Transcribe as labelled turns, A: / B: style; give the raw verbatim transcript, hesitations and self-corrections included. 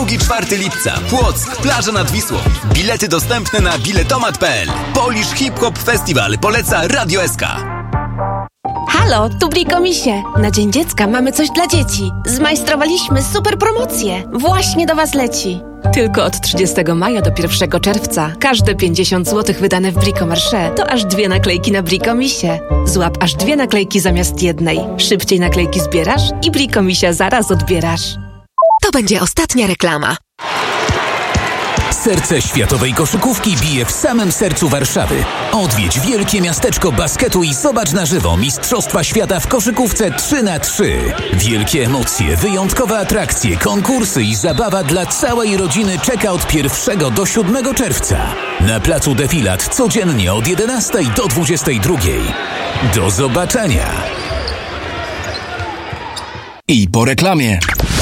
A: drugiego do czwartego lipca. Płock, plaża nad Wisłą. Bilety dostępne na biletomat kropka p l. Polish Hip Hop Festival poleca Radio S K.
B: Halo, tu Brikomisie. Na Dzień Dziecka mamy coś dla dzieci. Zmajstrowaliśmy super promocję. Właśnie do Was leci.
C: Tylko od trzydziestego maja do pierwszego czerwca każde pięćdziesiąt złotych wydane w Bricomarché to aż dwie naklejki na Brikomisie. Złap aż dwie naklejki zamiast jednej. Szybciej naklejki zbierasz i Brikomisia zaraz odbierasz.
D: To będzie ostatnia reklama.
E: Serce światowej koszykówki bije w samym sercu Warszawy. Odwiedź wielkie miasteczko basketu i zobacz na żywo Mistrzostwa Świata w koszykówce trzy na trzy. Wielkie emocje, wyjątkowe atrakcje, konkursy i zabawa dla całej rodziny czeka od pierwszego do siódmego czerwca. Na placu Defilat codziennie od jedenastej do dwudziestej drugiej. Do zobaczenia!
F: I po reklamie.